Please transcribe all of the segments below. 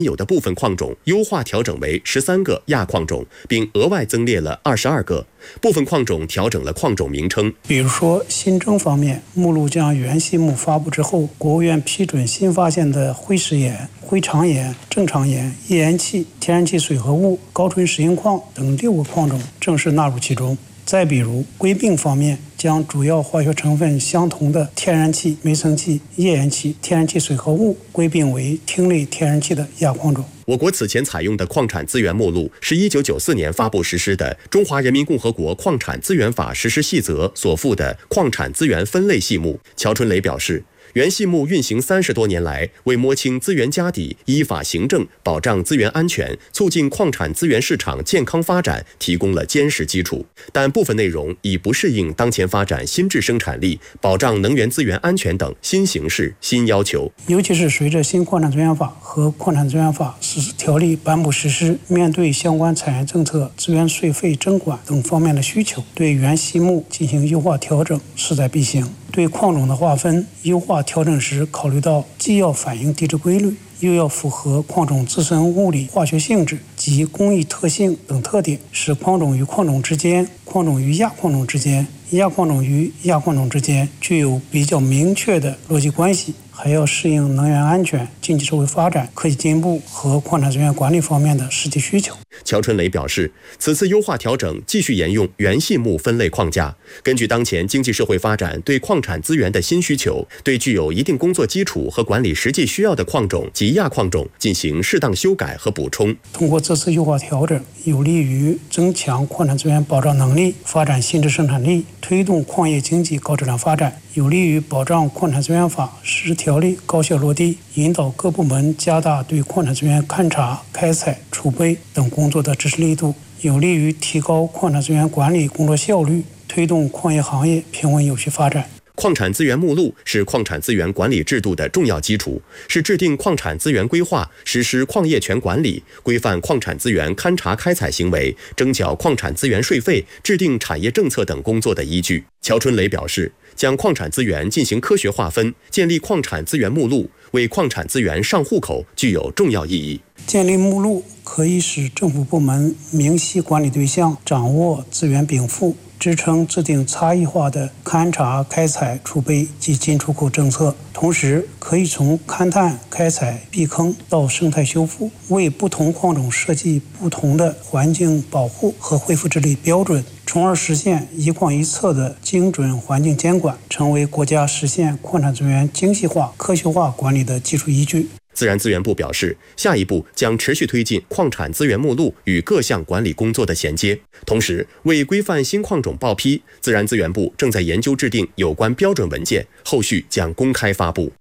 有的部分矿种优化调整为13个亚矿种，并额外增列了22个。部分矿种调整了矿种名称， 比如说新增方面，目录将原细目发布之后，国务院批准新发现的灰石岩、灰长岩、正常岩、页岩气、天然气水合物、高纯石英矿等6个矿种正式纳入其中。再比如归并方面，将主要化学成分相同的天然气、煤层气、页岩气、天然气水合物归并为烃类天然气的亚矿种。 我国此前采用的矿产资源目录是1994年发布实施的《中华人民共和国矿产资源法实施细则》所附的矿产资源分类细目。乔春雷表示，原细目运行30多年来，为摸清资源家底、依法行政、保障资源安全、促进矿产资源市场健康发展提供了坚实基础。但部分内容已不适应当前发展新质生产力、保障能源资源安全等新形势、新要求。 尤其是随着新矿产资源法和矿产资源法实施条例颁布实施，面对相关产业政策、资源税费征管等方面的需求，对原细目进行优化调整势在必行。对矿种的划分优化调整时，考虑到既要反映地质规律，又要符合矿种自身物理化学性质及工艺特性等特点，使矿种与矿种之间、矿种与亚矿种之间、亚矿种与亚矿种之间具有比较明确的逻辑关系，还要适应能源安全、经济社会发展、科技进步和矿产资源管理方面的实际需求。 乔春雷表示，此次优化调整继续沿用原细目分类框架，根据当前经济社会发展对矿产资源的新需求，对具有一定工作基础和管理实际需要的矿种及亚矿种进行适当修改和补充。 通过这次优化调整，有利于增强矿产资源保障能力，发展新质生产力，推动矿业经济高质量发展，有利于保障矿产资源法实施条例高效落地，引导各部门加大对矿产资源勘查、开采、储备等工作的支持力度，有利于提高矿产资源管理工作效率，推动矿业行业平稳有序发展。 矿产资源目录是矿产资源管理制度的重要基础，是制定矿产资源规划、实施矿业权管理、规范矿产资源勘查开采行为、征缴矿产资源税费、制定产业政策等工作的依据。乔春雷表示，将矿产资源进行科学划分，建立矿产资源目录，为矿产资源上户口具有重要意义。 建立目录可以使政府部门明晰管理对象，掌握资源禀赋，支撑制定差异化的勘查、开采、储备及进出口政策，同时可以从勘探、开采、避坑到生态修复，为不同矿种设计不同的环境保护和恢复治理标准，从而实现一矿一策的精准环境监管，成为国家实现矿产资源精细化、科学化管理的基础依据。 自然资源部表示，下一步将持续推进矿产资源目录与各项管理工作的衔接，同时为规范新矿种报批，自然资源部正在研究制定有关标准文件，后续将公开发布。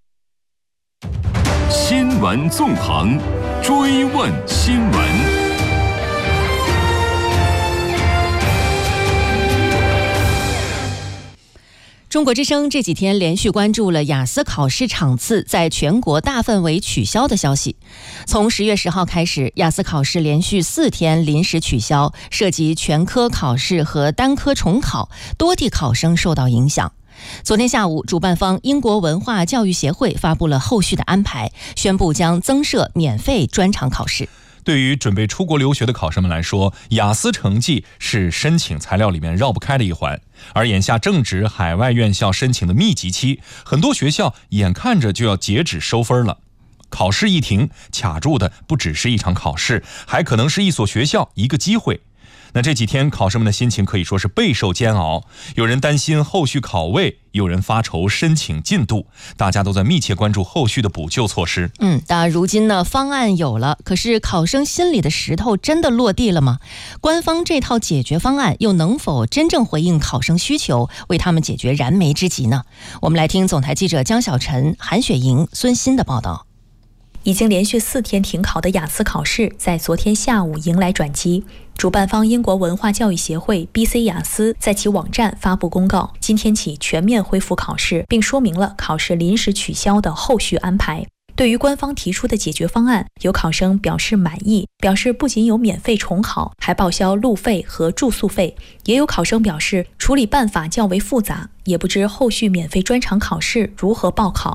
新闻纵横，追问新闻。 中国之声这几天连续关注了雅思考试场次在全国大范围取消的消息。从10月10号开始，雅思考试连续4天临时取消，涉及全科考试和单科重考，多地考生受到影响。昨天下午，主办方英国文化教育协会发布了后续的安排，宣布将增设免费专场考试。 对于准备出国留学的考生们来说，雅思成绩是申请材料里面绕不开的一环。而眼下正值海外院校申请的密集期，很多学校眼看着就要截止收分了。考试一停，卡住的不只是一场考试，还可能是一所学校、一个机会。那这几天考生们的心情可以说是备受煎熬，有人担心后续考位，有人发愁申请进度，大家都在密切关注后续的补救措施。 当然如今呢，方案有了，可是考生心里的石头真的落地了吗？官方这套解决方案又能否真正回应考生需求，为他们解决燃眉之急呢？我们来听总台记者江小晨、韩雪莹、孙鑫的报道。 已经连续4天停考的雅思考试在昨天下午迎来转机。主办方英国文化教育协会 BC 雅思在其网站发布公告，今天起全面恢复考试，并说明了考试临时取消的后续安排。对于官方提出的解决方案，有考生表示满意，表示不仅有免费重考，还报销路费和住宿费。也有考生表示处理办法较为复杂，也不知后续免费专场考试如何报考。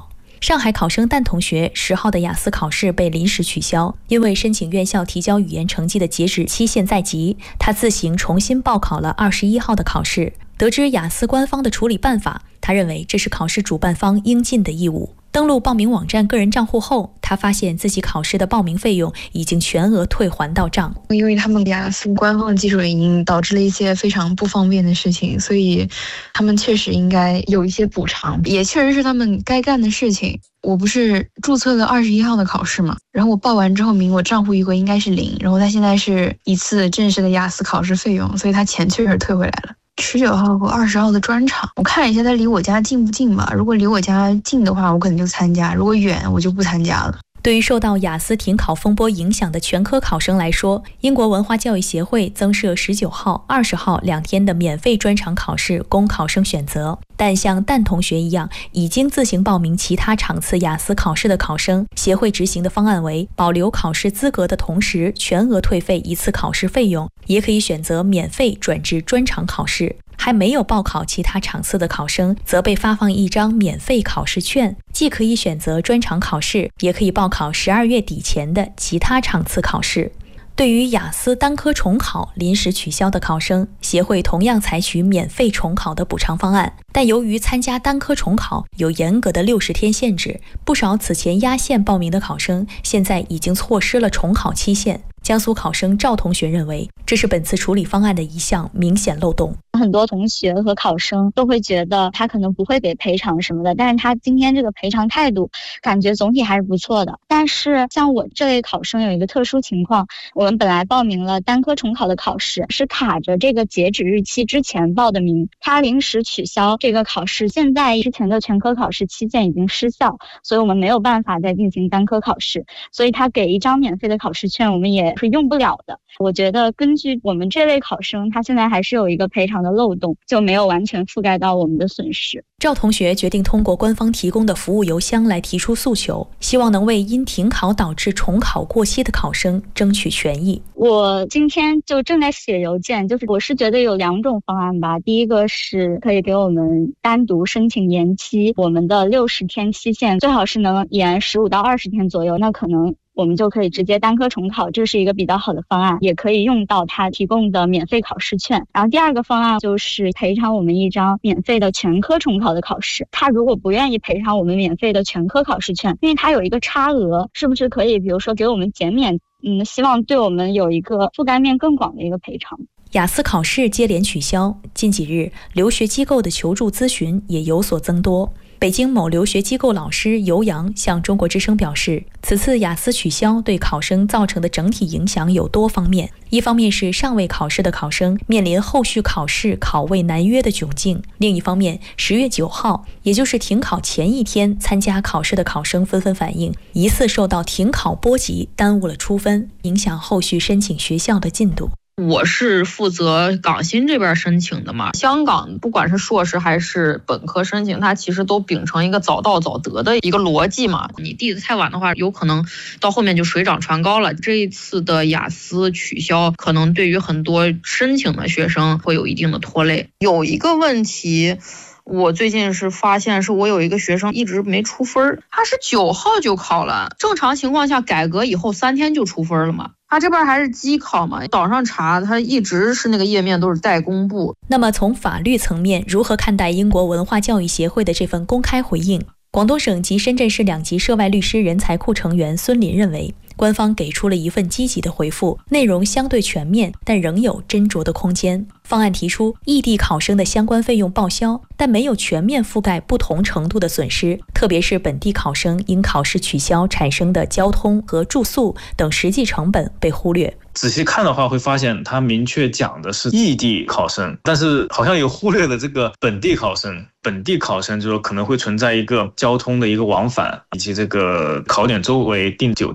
上海考生蛋同学10号的雅思考试被临时取消，因为申请院校提交语言成绩的截止期限在即，他自行重新报考了21号的考试。得知雅思官方的处理办法，他认为这是考试主办方应尽的义务。登录报名网站个人账户后，他发现自己考试的报名费用已经全额退还到账。 因为他们雅思官方的技术原因导致了一些非常不方便的事情，所以他们确实应该有一些补偿，也确实是他们该干的事情。我不是注册了21号的考试嘛，然后我报完之后明我账户余额应该是0，然后他现在是一次正式的雅思考试费用，所以他钱确实退回来了。19号和20号的专场，我看一下它离我家近不近吧。如果离我家近的话，我可能就参加；如果远，我就不参加了。 对于受到雅思停考风波影响的全科考生来说，英国文化教育协会增设19号、20号2天的免费专场考试供考生选择。但像蛋同学一样已经自行报名其他场次雅思考试的考生，协会执行的方案为保留考试资格的同时全额退费一次考试费用，也可以选择免费转至专场考试。还没有报考其他场次的考生则被发放一张免费考试券，既可以选择专场考试，也可以报考12月底前的其他场次考试。对于雅思单科重考临时取消的考生，协会同样采取免费重考的补偿方案，但由于参加单科重考有严格的60天限制，不少此前压线报名的考生现在已经错失了重考期限。江苏考生赵同学认为，这是本次处理方案的一项明显漏洞。 很多同学和考生都会觉得他可能不会给赔偿什么的，但是他今天这个赔偿态度感觉总体还是不错的。但是像我这类考生有一个特殊情况，我们本来报名了单科重考的考试，是卡着这个截止日期之前报的名，他临时取消这个考试，现在之前的全科考试期限已经失效，所以我们没有办法再进行单科考试，所以他给一张免费的考试券我们也是用不了的。我觉得根据我们这类考生，他现在还是有一个赔偿的漏洞，就没有完全覆盖到我们的损失。 赵同学决定通过官方提供的服务邮箱来提出诉求，希望能为因停考导致重考过期的考生争取权益。 我今天就正在写邮件，我是觉得有2种方案吧。第一个是可以给我们单独申请延期，我们的60天期限最好是能延15到20天左右，那可能我们就可以直接单科重考，这是一个比较好的方案，也可以用到他提供的免费考试券。然后第二个方案就是赔偿我们一张免费的全科重考的考试，他如果不愿意赔偿我们免费的全科考试券，因为他有一个差额，是不是可以比如说给我们减免，希望对我们有一个覆盖面更广的一个赔偿。 雅思考试接连取消，近几日留学机构的求助咨询也有所增多。北京某留学机构老师尤洋向中国之声表示，此次雅思取消对考生造成的整体影响有多方面，一方面是尚未考试的考生面临后续考试考位难约的窘境，另一方面10月9号，也就是停考前一天参加考试的考生纷纷反映，疑似受到停考波及，耽误了出分，影响后续申请学校的进度。 我是负责港新这边申请的嘛，香港不管是硕士还是本科申请，它其实都秉承一个早到早得的一个逻辑嘛，你递得太晚的话，有可能到后面就水涨船高了。这一次的雅思取消，可能对于很多申请的学生会有一定的拖累。有一个问题，我最近是发现，是我有一个学生一直没出分，他是9号就考了，正常情况下改革以后3天就出分了嘛。他这边还是机考嘛，岛上查他一直是那个页面都是待公布。 那么从法律层面，如何看待英国文化教育协会的这份公开回应？广东省及深圳市2级涉外律师人才库成员孙林认为，官方给出了一份积极的回复，内容相对全面，但仍有斟酌的空间。方案提出异地考生的相关费用报销，但没有全面覆盖不同程度的损失，特别是本地考生因考试取消产生的交通和住宿等实际成本被忽略。 仔细看的话，会发现他明确讲的是异地考生，但是好像也忽略了这个本地考生。本地考生就是可能会存在一个交通的一个往返，以及这个考点周围订酒店的一个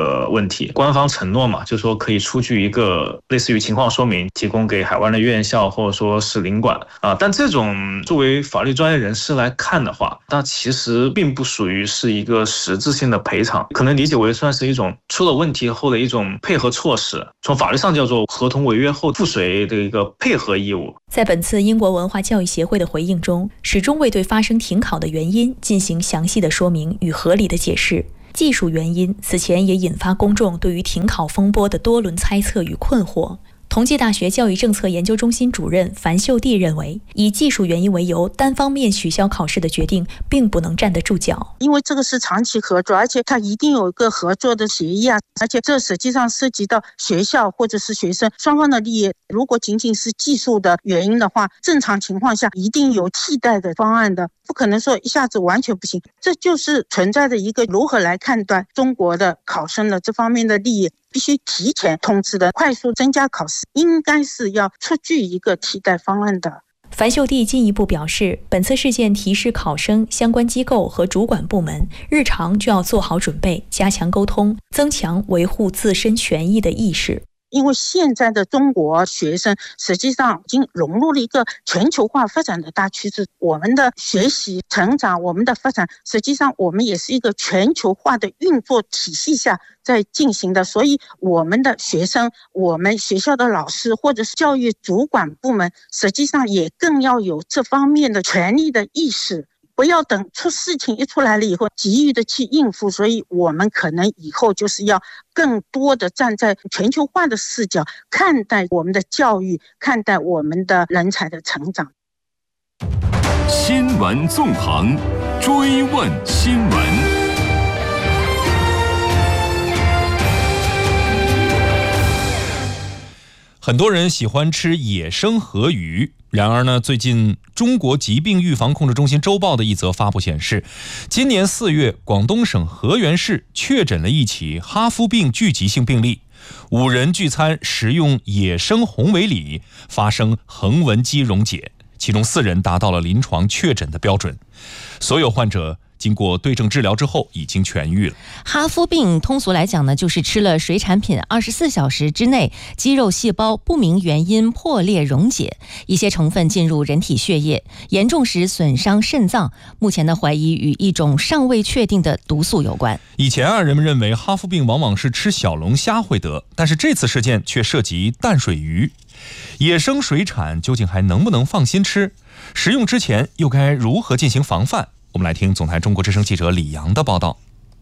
个问题。官方承诺嘛，就说可以出具一个类似于情况说明，提供给海湾的院校或者说是领馆啊。但这种作为法律专业人士来看的话，那其实并不属于是一个实质性的赔偿，可能理解为算是一种出了问题后的一种配合措施，从法律上叫做合同违约后附随的一个配合义务。 在本次英国文化教育协会的回应中，始终未对发生停考的原因进行详细的说明与合理的解释。技术原因此前也引发公众对于停考风波的多轮猜测与困惑。同济大学教育政策研究中心主任樊秀娣认为，以技术原因为由单方面取消考试的决定并不能站得住脚， 因为这个是长期合作，而且它一定有一个合作的协议啊，而且这实际上涉及到学校或者是学生双方的利益。如果仅仅是技术的原因的话，正常情况下一定有替代的方案的，不可能说一下子完全不行。这就是存在的一个如何来判断中国的考生的这方面的利益，必须提前通知的，快速增加考试应该是要出具一个替代方案的。 樊秀娣进一步表示，本次事件提示考生、相关机构和主管部门日常就要做好准备，加强沟通，增强维护自身权益的意识。 因为现在的中国学生实际上已经融入了一个全球化发展的大趋势，我们的学习成长，我们的发展，实际上我们也是一个全球化的运作体系下在进行的，所以我们的学生，我们学校的老师或者是教育主管部门，实际上也更要有这方面的权利的意识，不要等出事情一出来了以后急于的去应付。所以我们可能以后就是要更多的站在全球化的视角看待我们的教育，看待我们的人才的成长。 新闻纵横，追问新闻。 很多人喜欢吃野生河鱼，然而呢，最近中国疾病预防控制中心周报的一则发布显示，今年4月，广东省河源市确诊了一起哈夫病聚集性病例，5人聚餐食用野生红尾鲤，发生横纹肌溶解，其中4人达到了临床确诊的标准，所有患者经过对症治疗之后已经痊愈了。 哈夫病通俗来讲呢，就是吃了水产品24小时之内，肌肉细胞不明原因破裂溶解，一些成分进入人体血液，严重时损伤肾脏。目前的怀疑与一种尚未确定的毒素有关。 以前人们认为哈夫病往往是吃小龙虾会得，但是这次事件却涉及淡水鱼。野生水产究竟还能不能放心吃？食用之前又该如何进行防范？我们来听总台中国之声记者李阳的报道。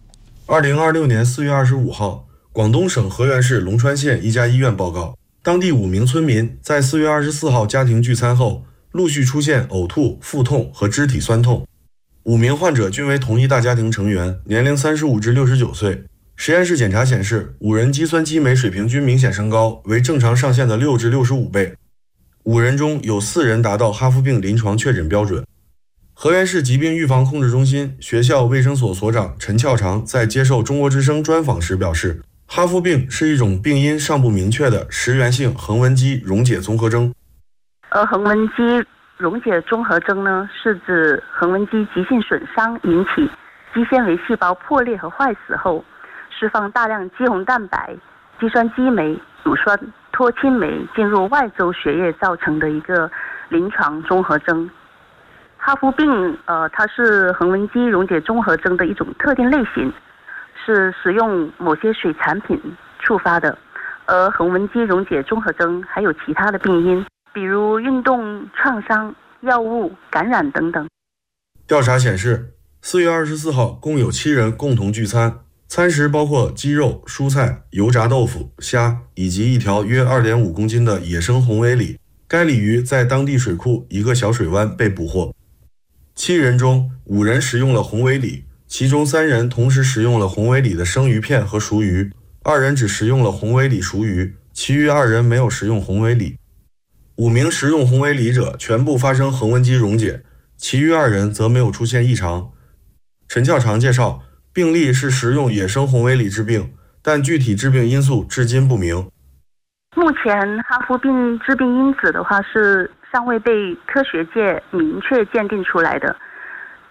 2026年4月25号，广东省河源市龙川县一家医院报告，当地5名村民在4月24号家庭聚餐后，陆续出现呕吐、腹痛和肢体酸痛。5名患者均为同一大家庭成员，年龄35至69岁。实验室检查显示，5人肌酸激酶水平均明显升高，为正常上限的6至65倍。5人中有4人达到哈夫病临床确诊标准。河源市疾病预防控制中心学校卫生所所长陈翘长在接受中国之声专访时表示，哈夫病是一种病因尚不明确的食源性横纹肌溶解综合征。 横纹肌溶解综合征呢，是指横纹肌急性损伤引起肌纤维细胞破裂和坏死后，释放大量肌红蛋白、肌酸激酶、乳酸脱氢酶进入外周血液造成的一个临床综合征。哈夫病它是横纹肌溶解综合征的一种特定类型，是食用某些水产品触发的。而横纹肌溶解综合征还有其他的病因，比如运动创伤、药物感染等等。 调查显示，4月24号共有7人共同聚餐，餐食包括鸡肉、蔬菜、油炸豆腐、虾以及一条约2.5公斤的野生红尾鲤。该鲤鱼在当地水库一个小水湾被捕获。7人中5人食用了红尾鲤，其中3人同时食用了红尾鲤的生鱼片和熟鱼，2人只食用了红尾鲤熟鱼，其余2人没有食用红尾鲤。5名食用红尾鲤者全部发生横纹肌溶解，其余2人则没有出现异常。陈翘长介绍，病例是食用野生红尾鲤致病，但具体致病因素至今不明。 目前哈夫病致病因子的话是尚未被科学界明确鉴定出来的，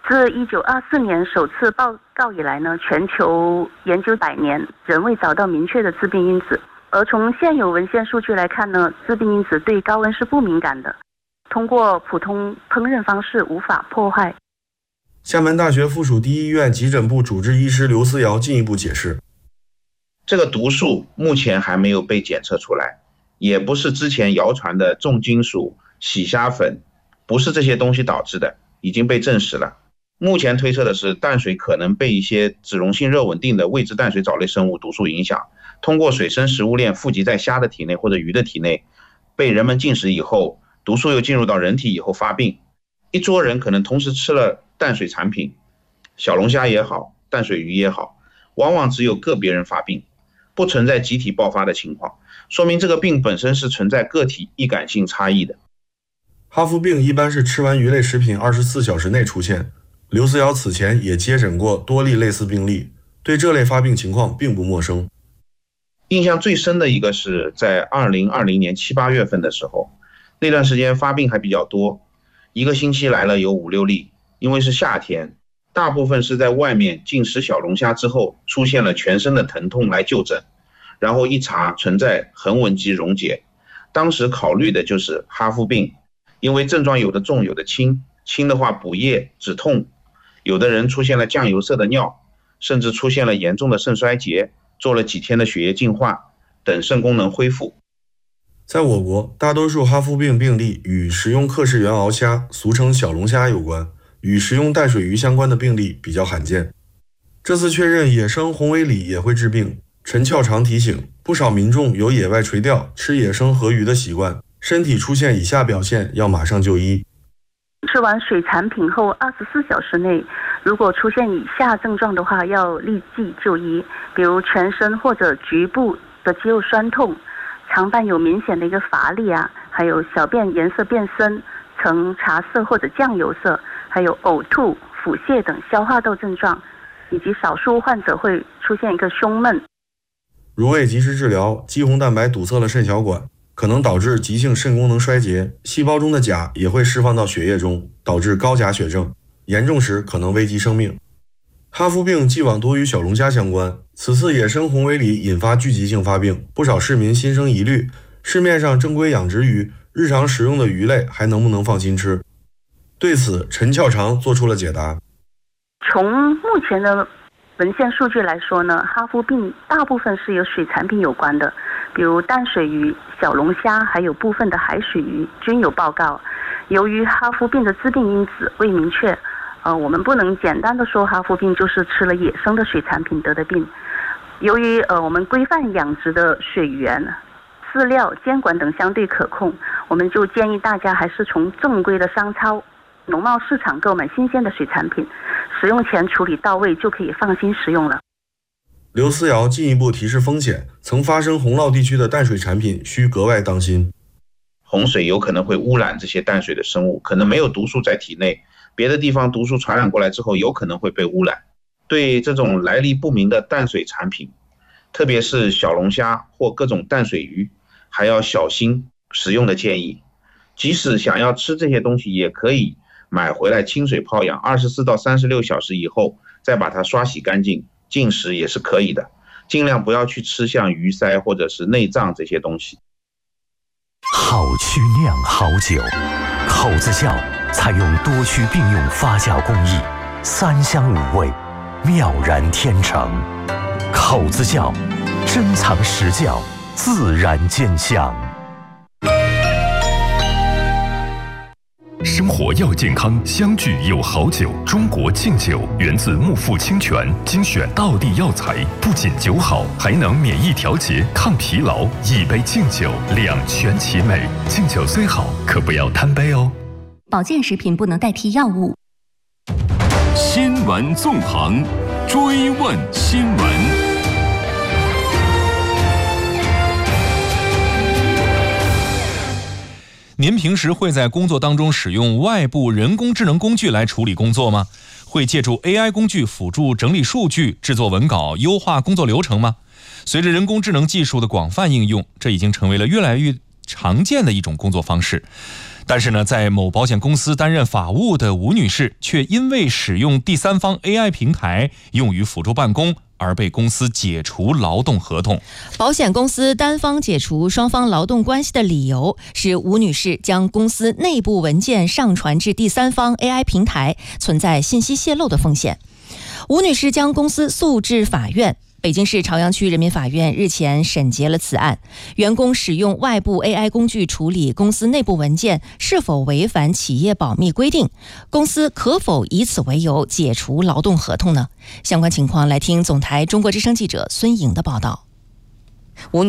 自1924年首次报告以来呢，全球研究100年，仍未找到明确的致病因子。而从现有文献数据来看呢，致病因子对高温是不敏感的，通过普通烹饪方式无法破坏。 厦门大学附属第一医院急诊部主治医师刘思瑶进一步解释， 这个毒素目前还没有被检测出来，也不是之前谣传的重金属、洗虾粉，不是这些东西导致的，已经被证实了。目前推测的是淡水可能被一些脂溶性热稳定的未知淡水藻类生物毒素影响，通过水生食物链富集在虾的体内或者鱼的体内，被人们进食以后，毒素又进入到人体以后发病。一桌人可能同时吃了淡水产品，小龙虾也好，淡水鱼也好，往往只有个别人发病，不存在集体爆发的情况，说明这个病本身是存在个体易感性差异的。 哈夫病一般是吃完鱼类食品24小时内出现，刘思瑶此前也接诊过多例类似病例，对这类发病情况并不陌生。 印象最深的一个是在2020年7、8月份的时候，那段时间发病还比较多，一个星期来了有5、6例，因为是夏天，大部分是在外面进食小龙虾之后出现了全身的疼痛来就诊，然后一查存在横纹肌溶解，当时考虑的就是哈夫病，因为症状有的重有的轻，轻的话补液止痛，有的人出现了酱油色的尿，甚至出现了严重的肾衰竭，做了几天的血液净化，等肾功能恢复。 在我国，大多数哈夫病病例与食用克氏原螯虾，俗称小龙虾有关，与食用淡水鱼相关的病例比较罕见。这次确认野生红尾鲤也会致病，陈翘常提醒，不少民众有野外垂钓、吃野生河鱼的习惯，身体出现以下表现要马上就医。 吃完水产品后24小时内，如果出现以下症状的话，要立即就医，比如全身或者局部的肌肉酸痛，肠伴有明显的一个乏力啊，还有小便颜色变深，呈茶色或者酱油色，还有呕吐、腹泻等消化道症状，以及少数患者会出现一个胸闷。 如未及时治疗，肌红蛋白堵塞了肾小管，可能导致急性肾功能衰竭，细胞中的钾也会释放到血液中，导致高钾血症，严重时可能危及生命。哈夫病既往多与小龙虾相关，此次野生红尾鲤引发聚集性发病，不少市民心生疑虑，市面上正规养殖鱼、日常食用的鱼类还能不能放心吃？对此，陈翘常做出了解答。 从目前的文献数据来说呢，哈夫病大部分是由水产品有关的，比如淡水鱼、小龙虾，还有部分的海水鱼均有报告。由于哈夫病的致病因子未明确，我们不能简单的说哈夫病就是吃了野生的水产品得的病。由于我们规范养殖的水源、饲料监管等相对可控，我们就建议大家还是从正规的商超、农贸市场购买新鲜的水产品，使用前处理到位就可以放心食用了。 刘思瑶进一步提示风险，曾发生洪涝地区的淡水产品需格外当心。 洪水有可能会污染这些淡水的生物，可能没有毒素在体内，别的地方毒素传染过来之后有可能会被污染。对这种来历不明的淡水产品，特别是小龙虾或各种淡水鱼，还要小心食用的建议。即使想要吃这些东西，也可以买回来清水泡养，24到36小时以后再把它刷洗干净，进食也是可以的。尽量不要去吃像鱼鳃或者是内脏这些东西。 好曲酿好酒，口子窖采用多区并用发酵工艺，3香5味，妙然天成。口子窖珍藏实窖，自然见香。 生活要健康，相聚有好酒。中国敬酒源自木富清泉，精选道地药材，不仅酒好，还能免疫调节、抗疲劳。一杯敬酒，两全其美。敬酒虽好，可不要贪杯哦。 保健食品不能代替药物。 新闻纵横，追问新闻。 您平时会在工作当中使用外部人工智能工具来处理工作吗？会借助 AI 工具辅助整理数据、制作文稿、优化工作流程吗？随着人工智能技术的广泛应用，这已经成为了越来越常见的一种工作方式。但是呢，在某保险公司担任法务的吴女士，却因为使用第三方 AI 平台用于辅助办公，而被公司解除劳动合同。 保险公司单方解除双方劳动关系的理由是吴女士将公司内部文件上传至第三方 AI 平台，存在信息泄露的风险。吴女士将公司诉至法院。北京市朝阳区人民法院日前审结了此案，员工使用外部 AI 工具处理公司内部文件是否违反企业保密规定？公司可否以此为由解除劳动合同呢？相关情况来听总台中国之声记者孙颖的报道。吴女